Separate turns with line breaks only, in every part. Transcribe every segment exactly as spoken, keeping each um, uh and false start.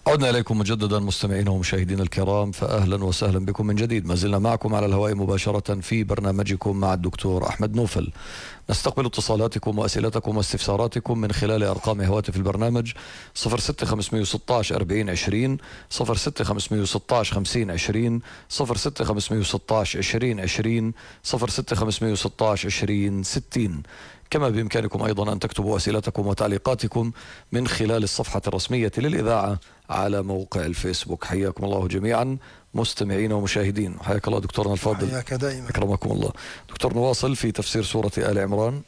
عدنا إليكم مجددا مستمعينا ومشاهدينا الكرام، فأهلا وسهلا بكم من جديد. ما زلنا معكم على الهواء مباشرة في برنامجكم مع الدكتور أحمد نوفل. نستقبل اتصالاتكم وأسئلتكم واستفساراتكم من خلال أرقام هواتف البرنامج صفر ستة خمسمئة وستة عشر أربعين عشرين، صفر ستة خمسمئة وستة عشر خمسين عشرين، صفر ستة خمسمئة وستة عشر عشرين عشرين، صفر ستة خمسمئة وستة عشر عشرين ستين. كما بإمكانكم أيضا أن تكتبوا أسئلتكم وتعليقاتكم من خلال الصفحة الرسمية للإذاعة على موقع الفيسبوك. حياكم الله جميعا مستمعين ومشاهدين. حياك الله دكتورنا الفاضل.
حياك دائما.
أكرمكم الله. دكتور، نواصل في تفسير سورة آل عمران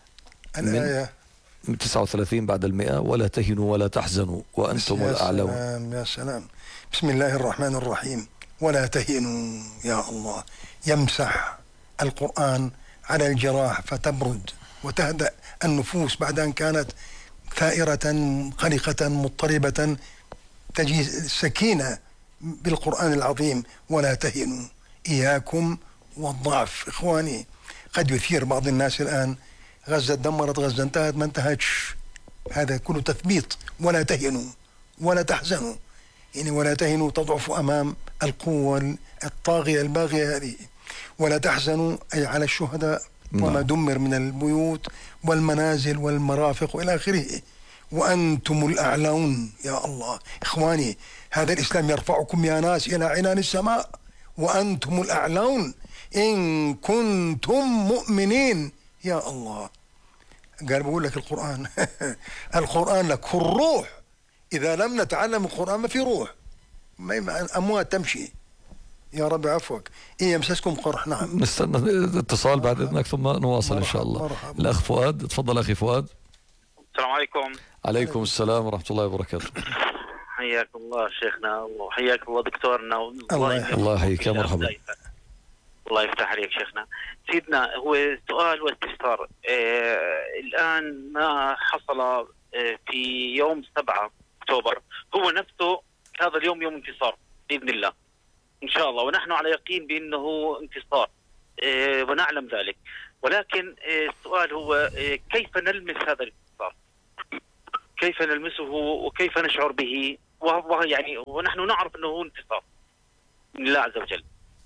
الآية
من تسعة وثلاثين بعد المئة: ولا تهنوا ولا تحزنوا وأنتم الأعلون.
يا سلام يا سلام. بسم الله الرحمن الرحيم. ولا تهنوا، يا الله يمسح القرآن على الجراح فتبرد وتهدأ النفوس بعد أن كانت ثائرة قلقة مضطربة، تجي السكينة بالقرآن العظيم. ولا تهنوا، إياكم والضعف. إخواني، قد يثير بعض الناس الآن: غزة دمرت، غزة انتهت، ما انتهتش. هذا كله تثبيط. ولا تهنوا ولا تحزنوا، يعني ولا تهنوا تضعفوا أمام القوة الطاغية الباغية هذه. ولا تحزنوا أي على الشهداء وما دمر من البيوت والمنازل والمرافق وإلى آخره. وأنتم الأعلون، يا الله. إخواني، هذا الإسلام يرفعكم يا ناس إلى عنان السماء. وأنتم الأعلون إن كنتم مؤمنين، يا الله. قال بقول لك القرآن القرآن لك الروح. إذا لم نتعلم القرآن ما في روح، ما أموات تمشي. يا رب عفوك. إن يمسسكم قرح. نعم.
نستنى اتصال بعد إذنك ثم نواصل إن شاء الله.
مرحبا.
الأخ فؤاد، تفضل أخي فؤاد.
السلام عليكم.
عليكم السلام ورحمة الله وبركاته.
حياك الله شيخنا، وحياك الله دكتورنا.
الله
الله يحييك، يا مرحبا.
الله يفتح عليك شيخنا. سيدنا، هو سؤال واستفسار. آه الآن ما حصل آه في يوم سبعة أكتوبر هو نفسه هذا اليوم يوم انتصار بإذن الله إن شاء الله، ونحن على يقين بأنه انتصار آه ونعلم ذلك. ولكن آه السؤال هو آه كيف نلمس هذا الانتصار؟ كيف نلمسه وكيف نشعر به؟ وهو يعني ونحن نعرف أنه هو انتصار من الله عز وجل.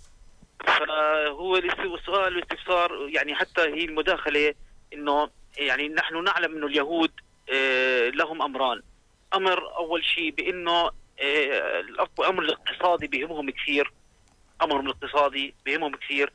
فهو السؤال والاستفسار، يعني حتى هي المداخلة، انه يعني نحن نعلم انه اليهود لهم امران. امر اول شيء بانه الامر الاقتصادي بهمهم كثير، امرهم الاقتصادي بهمهم كثير.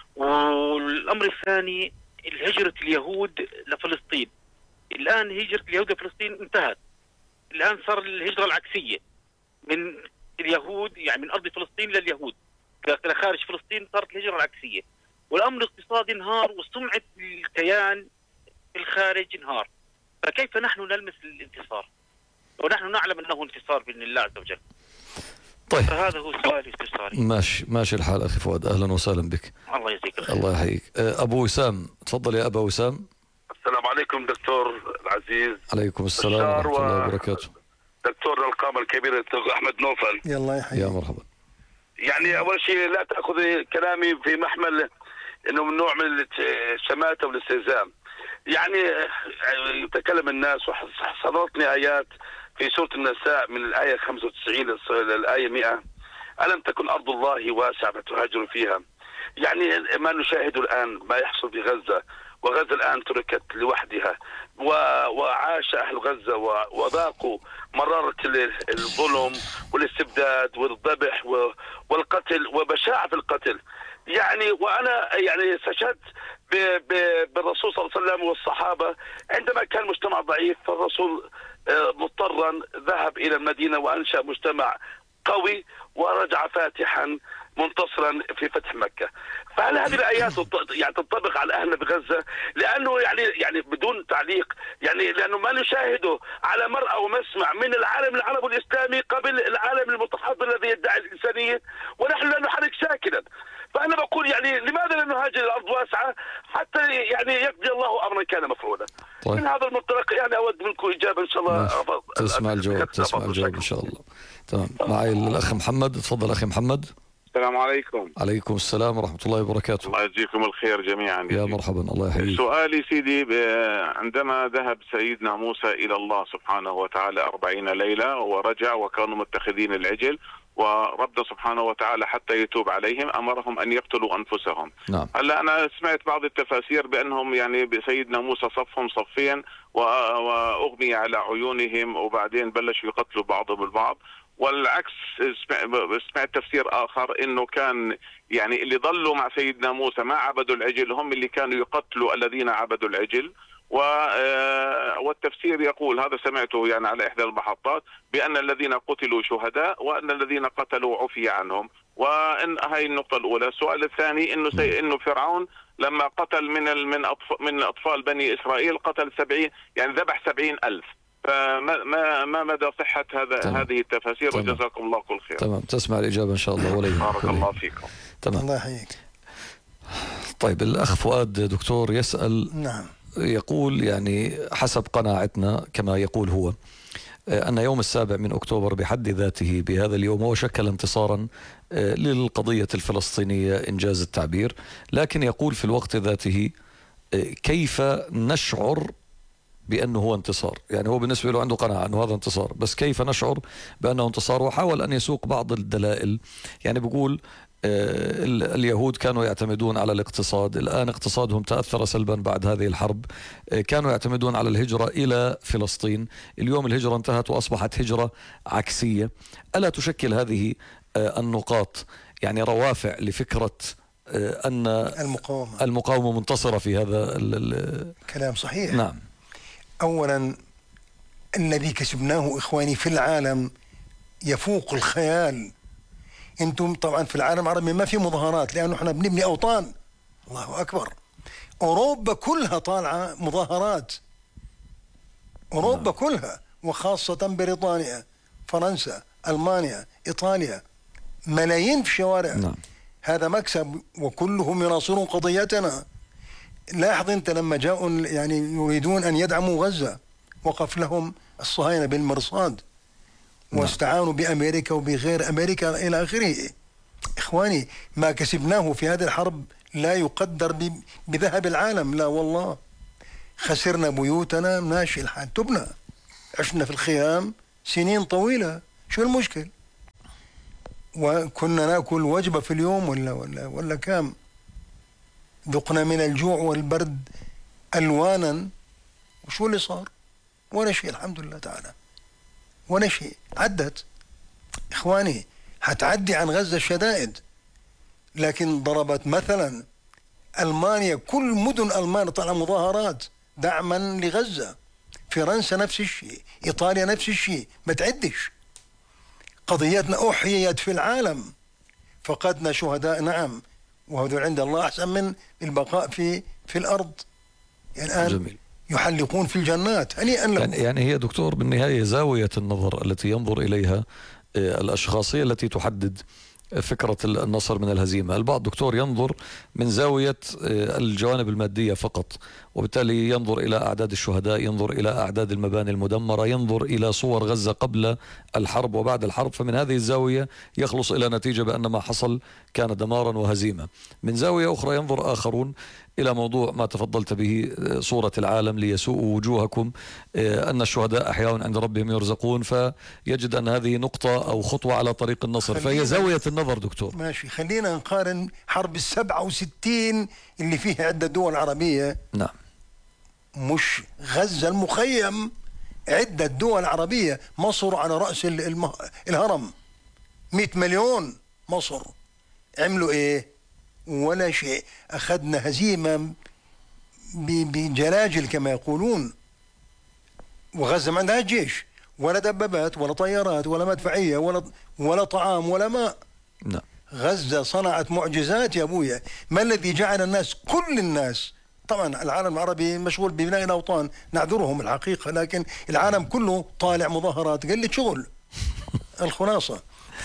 والامر الثاني الهجرة اليهود لفلسطين. الان هجرة اليهود لفلسطين انتهت، الان صار الهجرة العكسية من اليهود، يعني من ارض فلسطين لليهود خارج فلسطين، صارت الهجرة العكسية. والأمر الاقتصادي انهار، وسمعة الكيان في الخارج انهار. فكيف نحن نلمس الانتصار ونحن نعلم أنه انتصار بإذن الله عز وجل؟
طيب،
فهذا هو سؤالي واستفساري.
ماشي ماشي الحال أخي فؤاد، أهلا وسهلا بك.
الله يجزيك الخير.
الله يحييك. أبو وسام، تفضل يا أبا وسام.
السلام عليكم دكتور العزيز.
عليكم السلام ورحمة الله وبركاته.
دكتورنا القامة الكبيرة الدكتور أحمد نوفل.
يلا يحييك.
يا مرحبا.
يعني أول شيء لا تأخذ كلامي في محمل إنه من نوع من الشماتة والاستهزاء. يعني يتكلم الناس، وحصلتني آيات في سورة النساء من الآية خمسة وتسعين للآية مئة: ألم تكن أرض الله واسعة فتهاجروا فيها. يعني ما نشاهد الآن ما يحصل في غزة، وغزة الآن تركت لوحدها، وعاش أهل غزة وذاقوا مرارة الظلم والاستبداد والذبح والقتل وبشاعة القتل. يعني وأنا يعني استشهدت بالرسول صلى الله عليه وسلم والصحابة عندما كان المجتمع ضعيف، فالرسول مضطرا ذهب إلى المدينة وأنشأ مجتمع قوي ورجع فاتحا منتصرا في فتح مكة. فهل هذه الآيات يعني تنطبق على أهلنا بغزة؟ لأنه يعني يعني بدون تعليق، يعني لأنه ما نشاهده على مرأى ومسمع من العالم العربي الإسلامي قبل العالم المتحضر الذي يدعي الإنسانية، ونحن لا نحرك ساكنا. فأنا بقول يعني لماذا لا نهاجر الأرض واسعة حتى يعني يقضي الله أمرا كان مفعولا؟ طيب. من هذا المنطلق يعني أود منكم إجابة إن شاء الله.
تسمع الجواب، تسمع الجواب إن شاء الله. تمام. معي الأخ محمد، تفضل أخي محمد.
السلام عليكم.
عليكم السلام ورحمة الله وبركاته.
الله يجزيكم الخير جميعا.
يا مرحبا، الله يحييك.
سؤالي سيدي، عندما ذهب سيدنا موسى إلى الله سبحانه وتعالى أربعين ليلة ورجع وكانوا متخذين العجل، ورب سبحانه وتعالى حتى يتوب عليهم أمرهم أن يقتلوا أنفسهم.
نعم.
هلا أنا سمعت بعض التفاسير بأنهم يعني بسيدنا موسى صفهم صفين وأغمي على عيونهم وبعدين بلشوا يقتلوا بعضهم البعض، والعكس سمعت تفسير آخر إنه كان يعني اللي ضلوا مع سيدنا موسى ما عبدوا العجل هم اللي كانوا يقتلوا الذين عبدوا العجل. والتفسير يقول، هذا سمعته يعني على إحدى المحطات، بأن الذين قتلوا شهداء وأن الذين قتلوا عفي عنهم. وإن هاي النقطة الأولى. السؤال الثاني إنه سي إنه فرعون لما قتل من ال من أطفال من أطفال بني إسرائيل قتل سبعين يعني ذبح سبعين ألف. فما ما ما مدى صحة هذا تمام. هذه التفاسير؟ تمام. وجزاكم الله كل خير.
تمام، تسمع الإجابة إن شاء الله. ولي
بارك الله فيكم.
تمام،
الله يحييك.
طيب، الأخ فؤاد دكتور يسأل.
نعم.
يقول يعني حسب قناعتنا كما يقول هو أن يوم السابع من أكتوبر بحد ذاته بهذا اليوم هو شكل انتصارا للقضية الفلسطينية إنجاز التعبير، لكن يقول في الوقت ذاته كيف نشعر بأنه هو انتصار؟ يعني هو بالنسبة له عنده قناعة أنه هذا انتصار، بس كيف نشعر بأنه انتصار؟ وحاول أن يسوق بعض الدلائل. يعني بيقول اليهود كانوا يعتمدون على الاقتصاد، الآن اقتصادهم تأثر سلبا بعد هذه الحرب. كانوا يعتمدون على الهجرة إلى فلسطين، اليوم الهجرة انتهت وأصبحت هجرة عكسية. ألا تشكل هذه النقاط يعني روافع لفكرة أن
المقاومة
المقاومة منتصرة في هذا الكلام؟
صحيح.
نعم.
أولا الذي كسبناه إخواني في العالم يفوق الخيال. انتم طبعا في العالم العربي ما في مظاهرات لانه احنا بنبني اوطان. الله اكبر. اوروبا كلها طالعه مظاهرات، اوروبا نعم. كلها، وخاصه بريطانيا، فرنسا، المانيا، ايطاليا، ملايين في الشوارع.
نعم.
هذا مكسب وكلهم يناصرون قضيتنا. لاحظ انت لما جاءوا يعني يريدون ان يدعموا غزه وقف لهم الصهاينه بالمرصاد واستعانوا بأمريكا وبغير أمريكا إلى آخره. إخواني، ما كسبناه في هذه الحرب لا يقدر بذهب العالم، لا والله. خسرنا بيوتنا ماشي الحال تبنى، عشنا في الخيام سنين طويلة، شو المشكل؟ وكنا نأكل وجبة في اليوم ولا ولا ولا كام؟ ذقنا من الجوع والبرد ألوانا، وشو اللي صار؟ ولا شيء الحمد لله تعالى، ولا شيء. عدت إخواني، هتعدي عن غزة الشدائد، لكن ضربت مثلا ألمانيا، كل مدن ألمانيا طلع مظاهرات دعما لغزة، فرنسا نفس الشيء، إيطاليا نفس الشيء، ما تعدش. قضيتنا أحييت في العالم، فقدنا شهداء نعم، وهذول عند الله أحسن من البقاء في في الأرض. يعني الآن جميل. يحلقون في الجنات هنيئا لهم.
يعني, يعني هي دكتور بالنهاية زاوية النظر التي ينظر إليها الأشخاص هي التي تحدد فكرة النصر من الهزيمة. البعض دكتور ينظر من زاوية الجوانب المادية فقط، وبالتالي ينظر إلى أعداد الشهداء، ينظر إلى أعداد المباني المدمرة، ينظر إلى صور غزة قبل الحرب وبعد الحرب، فمن هذه الزاوية يخلص إلى نتيجة بأن ما حصل كان دمارا وهزيمة. من زاوية أخرى ينظر آخرون إلى موضوع ما تفضلت به، صورة العالم ليسوءوا وجوهكم، أن الشهداء أحياء عند ربهم يرزقون، فيجد أن هذه نقطة أو خطوة على طريق النصر. فهي زاوية النظر دكتور.
ماشي، خلينا نقارن حرب السبعة وستين اللي فيها عدة دول عربية.
نعم.
مش غزة المخيم، عدة دول عربية. مصر على رأس المه... الهرم، مئة مليون مصر. عملوا إيه؟ ولا شيء. أخذنا هزيمة بجلاجل كما يقولون، وغزة ما عندها جيش ولا دبابات ولا طيارات ولا مدفعية ولا ولا طعام ولا ماء.
نعم.
غزة صنعت معجزات يا أبويا. ما الذي جعل الناس، كل الناس، طبعا العالم العربي مشغول ببناء الأوطان، نعذرهم الحقيقة، لكن العالم كله طالع مظاهرات، قلة شغل. الخلاصة.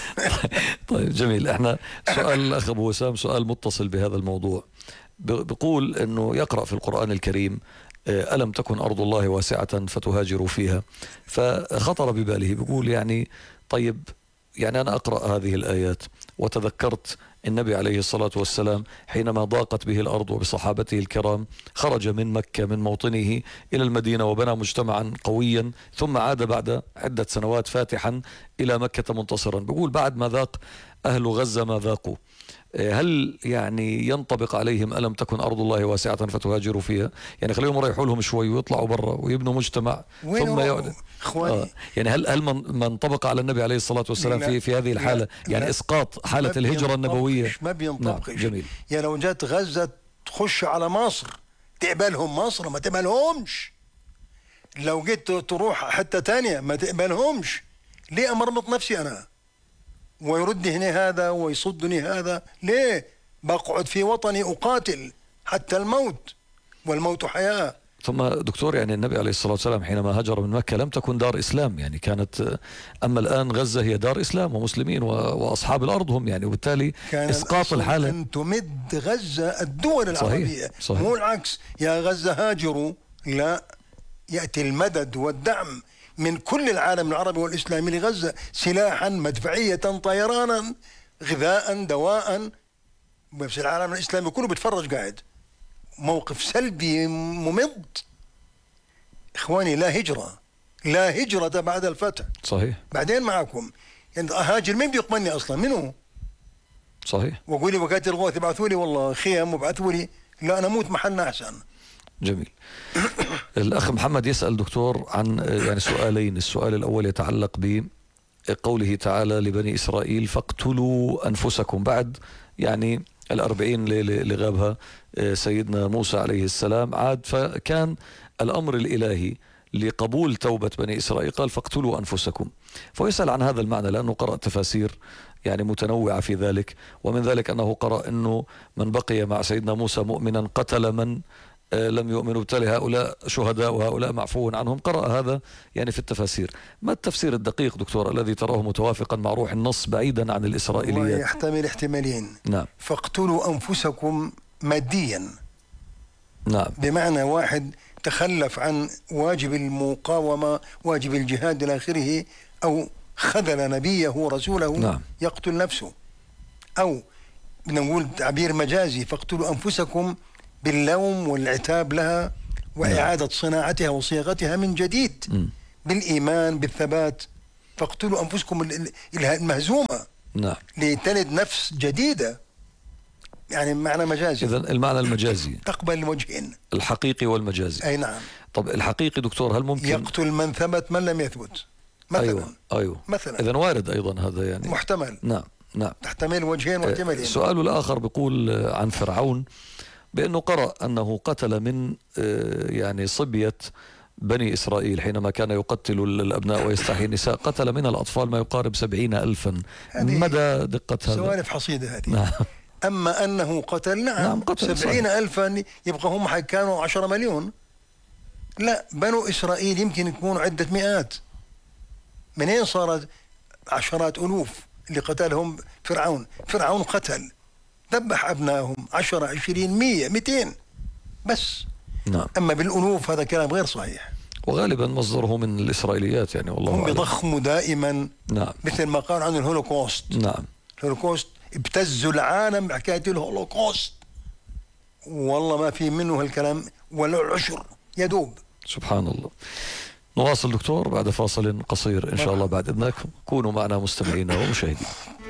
طيب جميل. احنا سؤال الأخ أبو وسام سؤال متصل بهذا الموضوع، بيقول أنه يقرأ في القرآن الكريم ألم تكن أرض الله واسعة فتهاجروا فيها، فخطر بباله بيقول يعني طيب، يعني أنا أقرأ هذه الآيات وتذكرت النبي عليه الصلاة والسلام حينما ضاقت به الأرض وبصحابته الكرام خرج من مكة من موطنه إلى المدينة وبنى مجتمعا قويا، ثم عاد بعد عدة سنوات فاتحا إلى مكة منتصرا. بيقول بعد ما ذاق أهل غزة ما ذاقوا، هل يعني ينطبق عليهم ألم تكن أرض الله واسعة فتهاجروا فيها؟ يعني خليهم يريحوا لهم شوي ويطلعوا برا ويبنوا مجتمع ثم يعود. آه. يعني هل هل من, من طبق على النبي عليه الصلاة والسلام في في هذه الحالة؟ لا يعني لا إسقاط حالة الهجرة النبوية
ما بينطبقش.
نعم. جميل.
يعني لو جت غزة تخش على مصر تقبلهم مصر؟ ما تقبلهمش. لو جيت تروح حتى تانية ما تقبلهمش. ليه أمرمط نفسي أنا ويردني هذا ويصدني هذا؟ ليه؟ بقعد في وطني أقاتل حتى الموت، والموت حياة.
ثم دكتور يعني النبي عليه الصلاة والسلام حينما هاجر من مكة لم تكن دار إسلام، يعني كانت، أما الآن غزة هي دار إسلام ومسلمين وأصحاب الأرض هم يعني، وبالتالي إسقاط الحالة
أن تمد غزة الدول العربية.
صحيح. صحيح.
مو العكس، يا غزة هاجروا، لا، يأتي المدد والدعم من كل العالم العربي والإسلامي لغزة، سلاحا، مدفعية، طيرانا، غذاء، دواء. بس العالم الإسلامي كله بيتفرج قاعد، موقف سلبي ممض. إخواني لا هجرة، لا هجرة بعد الفتح.
صحيح.
بعدين معكم يعني أهاجر، مين بيقبلني أصلا؟ منه؟
صحيح.
وأقول لي وقت الغوث ابعثوا لي والله خيم وابعثوا لي، لا أنا أموت محلنا أحسن.
جميل. الأخ محمد يسأل دكتور عن يعني سؤالين. السؤال الأول يتعلق بقوله تعالى لبني إسرائيل فاقتلوا أنفسكم، بعد يعني الأربعين ليلة اللي غابها سيدنا موسى عليه السلام عاد، فكان الأمر الإلهي لقبول توبة بني إسرائيل قال فاقتلوا أنفسكم. فيسأل عن هذا المعنى لأنه قرأ تفاسير يعني متنوعة في ذلك، ومن ذلك أنه قرأ أنه من بقي مع سيدنا موسى مؤمنا قتل من لم يؤمنوا، بالتالي هؤلاء شهداء وهؤلاء معفو عنهم. قرأ هذا يعني في التفاسير. ما التفسير الدقيق دكتور الذي تراه متوافقا مع روح النص بعيدا عن الإسرائيليات؟
يحتمل احتمالين.
نعم.
فاقتلوا أنفسكم ماديا،
نعم،
بمعنى واحد تخلف عن واجب المقاومة، واجب الجهاد إلى آخره، أو خذل نبيه ورسوله،
نعم،
يقتل نفسه. أو نقول تعبير مجازي فاقتلوا أنفسكم باللوم والعتاب لها وإعادة صناعتها وصياغتها من جديد م. بالإيمان بالثبات. فاقتلوا أنفسكم المهزومة
نعم
لتلد نفس جديدة، يعني معنى مجازي.
إذن المعنى المجازي
تقبل الوجهين،
الحقيقي والمجازي.
أي نعم.
طب الحقيقي دكتور هل ممكن
يقتل من ثبت من لم يثبت مثلا؟
أيوة أيوة
مثلا.
إذن وارد أيضا هذا يعني
محتمل.
نعم نعم،
تحتمل وجهين واحتمالين.
السؤال الآخر بيقول عن فرعون بأنه قرأ أنه قتل من يعني صبية بني إسرائيل حينما كان يقتل الأبناء ويستحيي النساء، قتل من الأطفال ما يقارب سبعين ألفا. مدى دقة هذا؟
سوالف حصيدة هذه.
نعم.
أما أنه قتل، نعم, نعم قتل سبعين ألفا، يبقى هم كانوا عشرة مليون. لا، بنو إسرائيل يمكن يكونوا عدة مئات. منين صارت عشرات ألوف اللي قتلهم فرعون؟ فرعون قتل ذبح أبنائهم عشرة عشرين مية مئتين بس.
نعم.
أما بالألوف هذا كلام غير صحيح،
وغالبا مصدره من الإسرائيليات يعني والله
هم بيضخموا دائما.
نعم.
مثل ما قال عن الهولوكوست.
نعم.
الهولوكوست ابتزوا العالم بحكاية الهولوكوست، والله ما في منه هالكلام ولا العشر يدوب.
سبحان الله. نواصل دكتور بعد فاصل قصير إن شاء الله بعد إذنك. كونوا معنا مستمعينا ومشاهدين.